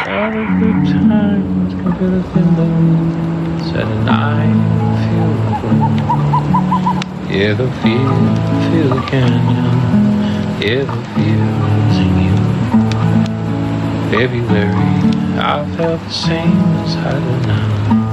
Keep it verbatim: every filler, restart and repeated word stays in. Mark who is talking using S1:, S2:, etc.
S1: All the good times can feel the window. Said and I feel the glow. Yeah, the feel, feel the canyon. Yeah, the feel's in you. February, I felt the same as I do now.